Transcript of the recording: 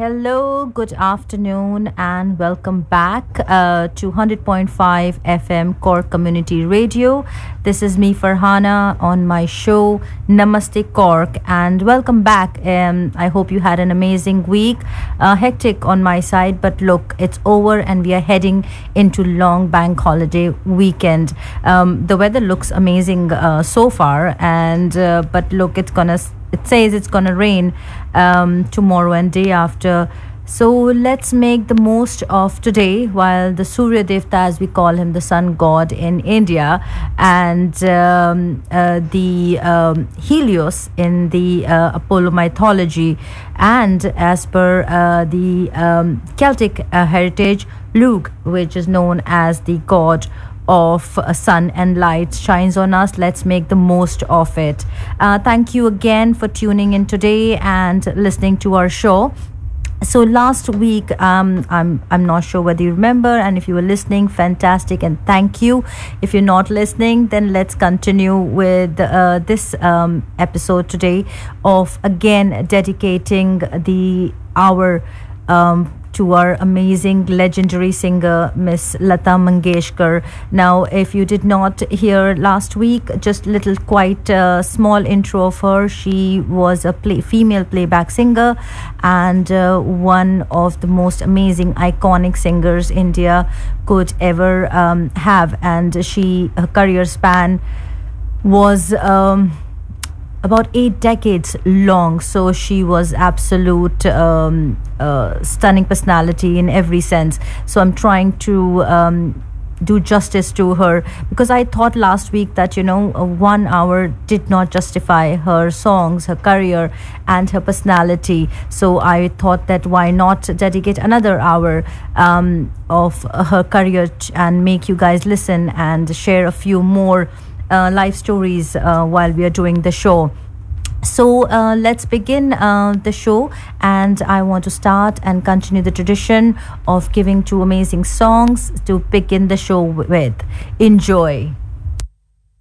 Hello, good afternoon, and welcome back to 100.5 FM Core Community Radio. This is me, Farhana, on my show Namaste Cork, and welcome back. I hope you had an amazing week. Hectic on my side, but look, it's over, and we are heading into long bank holiday weekend. The weather looks amazing so far, and but look, it says it's gonna rain tomorrow and day after. So let's make the most of today while the Surya Devta, as we call him, the sun god in India, and the Helios in the Apollo mythology, and as per the Celtic heritage, Lugh, which is known as the god of sun and light, shines on us. Let's make the most of it. Thank you again for tuning in today and listening to our show. So last week, I'm not sure whether you remember, and if you were listening, fantastic, and thank you. If you're not listening, then let's continue with this episode today of again dedicating the hour to our amazing legendary singer Miss Lata Mangeshkar. Now, if you did not hear last week, just little quite small intro of her. She was a female playback singer and one of the most amazing iconic singers India could ever have, and her career span was about 8 decades long. So she was absolute stunning personality in every sense. So I'm trying to do justice to her, because I thought last week that 1 hour did not justify her songs, her career, and her personality. So I thought that why not dedicate another hour of her career and make you guys listen and share a few more life stories while we are doing the show. So let's begin the show, and I want to start and continue the tradition of giving two amazing songs to begin the show with. Enjoy.